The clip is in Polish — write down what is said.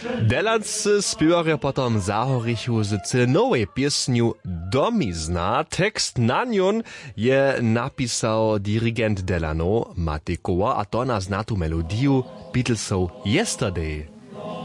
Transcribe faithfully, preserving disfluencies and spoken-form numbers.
Delanscy spiewarja potom zahorichu z celnowej piesniu Domizna. Tekst na nią je napisał dirigent Delano Matej Koła, a to nas na tu melodiju Beatlesov Yesterday